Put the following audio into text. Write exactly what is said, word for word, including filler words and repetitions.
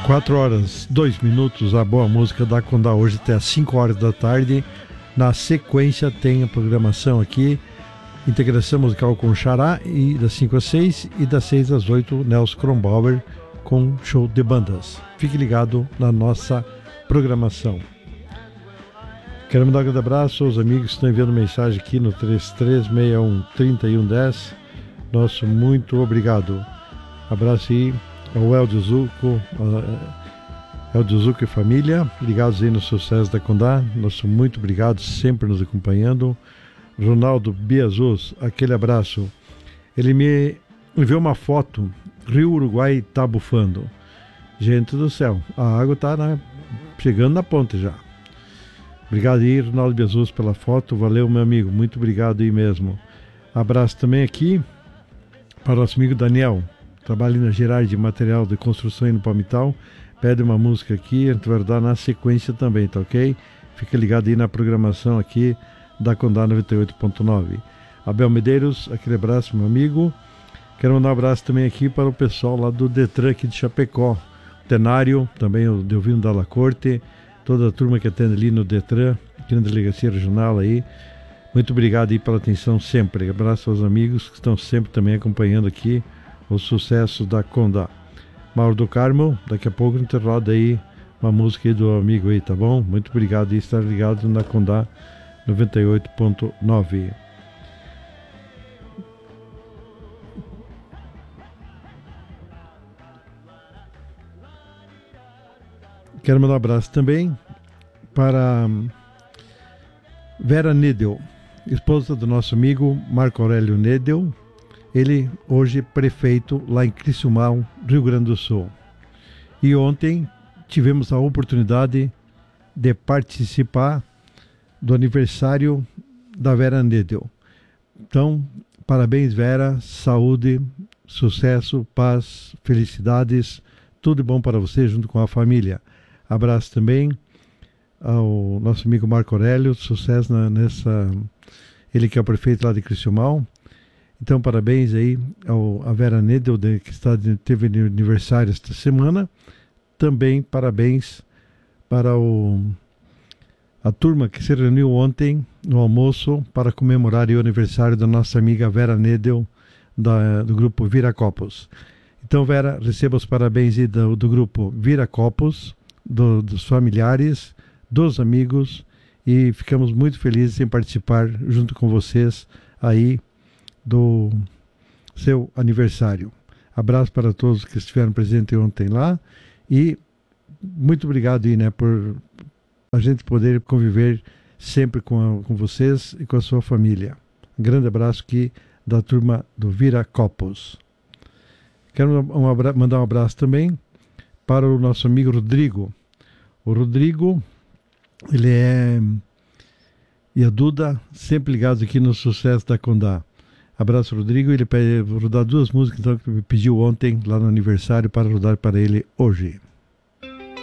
quatro horas, dois minutos, a boa música da Condá hoje até às cinco horas da tarde. Na sequência tem a programação aqui, integração musical com Xará, e das cinco às seis, e das seis às oito, Nelson Kronbauer com show de bandas. Fique ligado na nossa programação. Quero mandar um grande abraço aos amigos que estão enviando mensagem aqui no três três seis um, três um um zero. Nosso muito obrigado. Abraço aí ao Eldio Zucco, Eldio Zucco e família, ligados aí no sucesso da Condá. Nosso muito obrigado, sempre nos acompanhando. Ronaldo Biazus, aquele abraço. Ele me enviou uma foto, Rio Uruguai tá bufando. Gente do céu, a água tá na, chegando na ponte já. Obrigado aí, Ronaldo Biazus, pela foto. Valeu, meu amigo, muito obrigado aí mesmo. Abraço também aqui para o nosso amigo Daniel, trabalha na Gerard de Material de Construção no Palmital. Pede uma música aqui, a gente vai dar na sequência também, tá ok? Fica ligado aí na programação aqui da Condá noventa e oito ponto nove. Abel Medeiros, aquele abraço, meu amigo. Quero mandar um abraço também aqui para o pessoal lá do Detran aqui de Chapecó. O Tenário, também o Delvino Dalla Corte, toda a turma que atende ali no Detran, aqui na Delegacia Regional aí. Muito obrigado aí pela atenção sempre. Abraço aos amigos que estão sempre também acompanhando aqui o sucesso da Condá. Mauro do Carmo, daqui a pouco a gente roda aí uma música aí do amigo aí, tá bom? Muito obrigado aí, estar ligado na Condá noventa e oito ponto nove. Quero mandar um abraço também para Vera Nedel, esposa do nosso amigo Marco Aurélio Nedel. Ele hoje prefeito lá em Criciúmal, Rio Grande do Sul. E ontem tivemos a oportunidade de participar do aniversário da Vera Nedel. Então, parabéns, Vera, saúde, sucesso, paz, felicidades, tudo de bom para você junto com a família. Abraço também ao nosso amigo Marco Aurélio, sucesso na, nessa, ele que é o prefeito lá de Criciúmal. Então, parabéns aí ao, a Vera Nedel, de, que está, teve aniversário esta semana. Também parabéns para o, a turma que se reuniu ontem no almoço para comemorar o aniversário da nossa amiga Vera Nedel, da, do grupo Viracopos. Então, Vera, receba os parabéns aí do, do grupo Viracopos, do, dos familiares, dos amigos, e ficamos muito felizes em participar junto com vocês aí do seu aniversário. Abraço para todos que estiveram presentes ontem lá, e muito obrigado aí, né, por a gente poder conviver sempre com, a, com vocês e com a sua família. Um grande abraço aqui da turma do Viracopos. Quero um abra- mandar um abraço também para o nosso amigo Rodrigo. O Rodrigo, ele é, e a Duda, sempre ligados aqui no sucesso da Condá. Abraço, Rodrigo. Ele pede rodar duas músicas então, que me pediu ontem, lá no aniversário, para rodar para ele hoje.